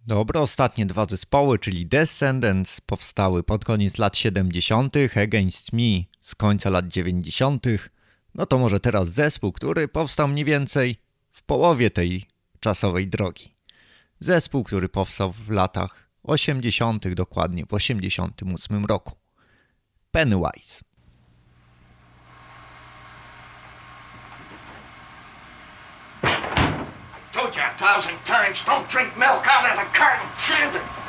Dobra, ostatnie dwa zespoły, czyli Descendants, powstały pod koniec lat 70., Against Me z końca lat 90. No to może teraz zespół, który powstał mniej więcej w połowie tej czasowej drogi. Zespół, który powstał w latach 80., dokładnie w 88 roku. Pennywise. Told you 1,000 times, don't drink milk out of the carton, kid.